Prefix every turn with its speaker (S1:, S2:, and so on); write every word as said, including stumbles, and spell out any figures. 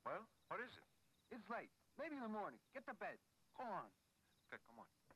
S1: Well, what is it?
S2: It's late. Maybe in the morning. Get to bed.
S1: Go on. Okay, come on.